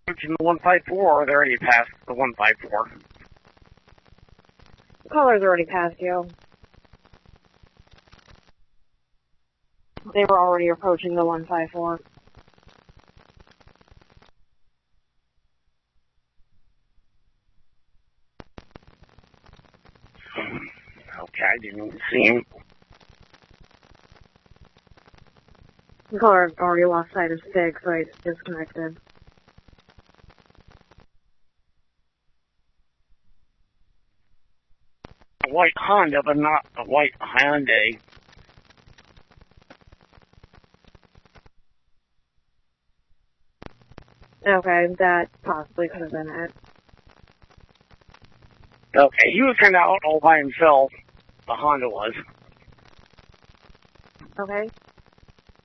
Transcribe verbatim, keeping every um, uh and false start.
approaching the one five four, or they're already past the one five four? The caller's already passed you. They were already approaching the one five four. Okay, I didn't see him. The caller already lost sight of Stig, so it's disconnected. A white Honda, but not a white Hyundai. Okay, that possibly could have been it. Okay, he was kind of out all by himself. The Honda was. Okay.